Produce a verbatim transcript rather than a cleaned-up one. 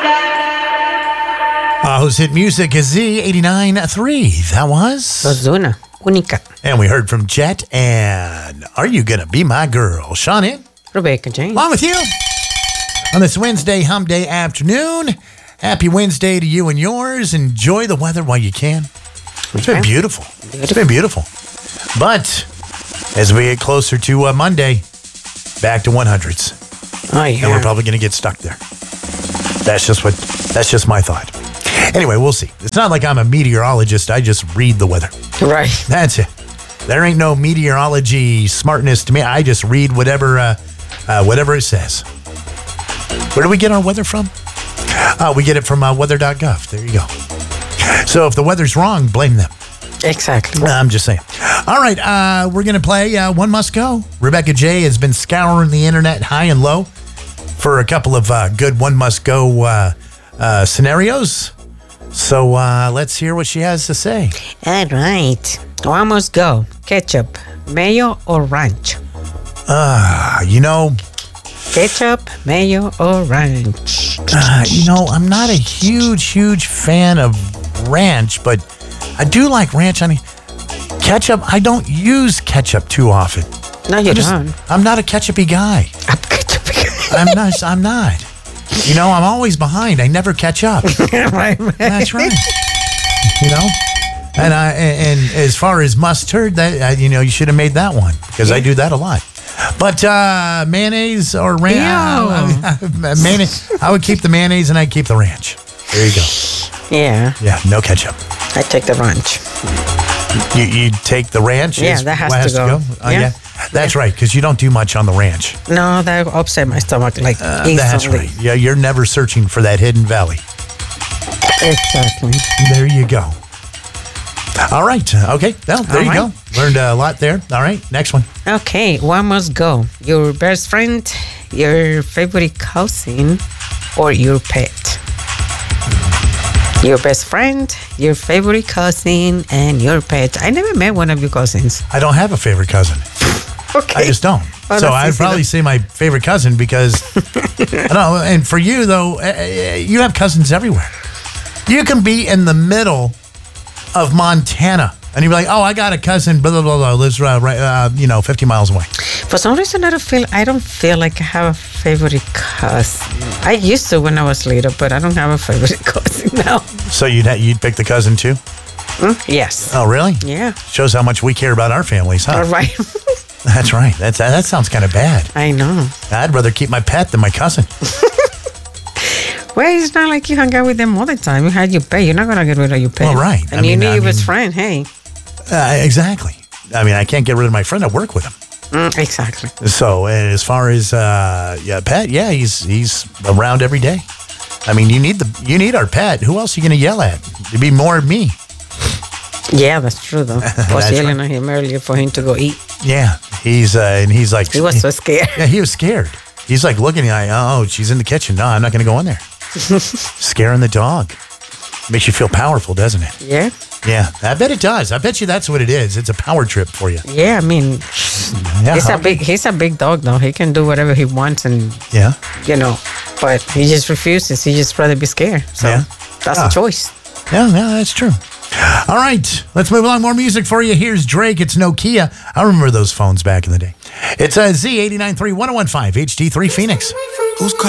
Uh, who's hit music is Z eighty-nine point three. That was Ozuna, Única. And we heard from Jet and Are You Gonna Be My Girl? Sean in. Rebecca James. Along with you on this Wednesday hump day afternoon. Happy Wednesday to you and yours. Enjoy the weather while you can. It's been beautiful. beautiful. It's been beautiful. But as we get closer to uh, Monday, back to one hundreds. Oh, yeah. And we're probably going to get stuck there. That's just what. That's just my thought. Anyway, we'll see. It's not like I'm a meteorologist. I just read the weather. Right. That's it. There ain't no meteorology smartness to me. I just read whatever uh, uh, whatever it says. Where do we get our weather from? Uh, we get it from uh, weather dot gov. There you go. So if the weather's wrong, blame them. Exactly. Uh, I'm just saying. All right, uh, we're going to play uh, One Must Go. Rebecca J has been scouring the internet high and low for a couple of uh, good One Must Go uh, uh, scenarios. So uh, let's hear what she has to say. All right. One must go. Ketchup, mayo, or ranch? Uh, you know... Ketchup, mayo, or ranch? Uh, you know, I'm not a huge, huge fan of ranch, but I do like ranch on ketchup. I don't use ketchup too often. No, you I'm just, don't. I'm not a ketchupy guy. I'm ketchupy. I'm not. I'm not. You know, I'm always behind. I never catch up. right, right. That's right. You know, and I and, and as far as mustard, that uh, you know, you should have made that one because yeah. I do that a lot. But uh, mayonnaise or ranch, uh, uh, mayonnaise. I would keep the mayonnaise and I'd keep the ranch. There you go. Yeah. Yeah. No ketchup. I take the ranch. You you take the ranch? Yeah, that has, has to go. To go? Oh, yeah. yeah. That's yeah. right, because you don't do much on the ranch. No, that upset my stomach like uh, instantly. That's right. Yeah, you're never searching for that hidden valley. Exactly. There you go. All right. Okay. Well, there All you right. go. Learned a lot there. All right. Next one. Okay. One must go. Your best friend, your favorite cousin, or your pet. Your best friend, your favorite cousin, and your pet. I never met one of your cousins. I don't have a favorite cousin. Okay. I just don't. Oh, so I'd probably say my favorite cousin because, I don't know, and for you, though, uh, you have cousins everywhere. You can be in the middle of Montana, and you'd be like, oh, I got a cousin, blah, blah, blah, blah, lives uh, right, uh, you know, fifty miles away. For some reason, I don't feel, I don't feel like I have a favorite cousin. I used to when I was little, but I don't have a favorite cousin now. So you'd, you'd pick the cousin, too? Mm, yes. Oh, really? Yeah. Shows how much we care about our families, huh? All right. That's right. That's, that sounds kind of bad. I know. I'd rather keep my pet than my cousin. Well, it's not like you hang out with them all the time. You had your pet. You're not going to get rid of your pet. Well, right. And I you mean, knew I your mean, best friend, hey. Uh, exactly. I mean, I can't get rid of my friend. I work with him. Mm, exactly. So, as far as uh, yeah, pet, yeah, he's he's around every day. I mean, you need the you need our pet. Who else are you going to yell at? It'd be more of me. Yeah, that's true, though. I was yelling right. at him earlier for him to go eat. Yeah, he's uh, and he's like... He was so scared. Yeah, he was scared. He's like looking at me, oh, she's in the kitchen. No, I'm not going to go in there. Scaring the dog. Makes you feel powerful, doesn't it? Yeah. Yeah, I bet it does. I bet you that's what it is. It's a power trip for you. Yeah, I mean, yeah, he's a big he's a big dog, though. He can do whatever he wants, and yeah, you know, but he just refuses. He just rather be scared. So yeah. that's ah. a choice. Yeah, yeah, that's true. All right, let's move along. More music for you. Here's Drake. It's Nokia. I remember those phones back in the day. It's a Z eighty-nine point three, one oh one point five, H D three Phoenix. Who's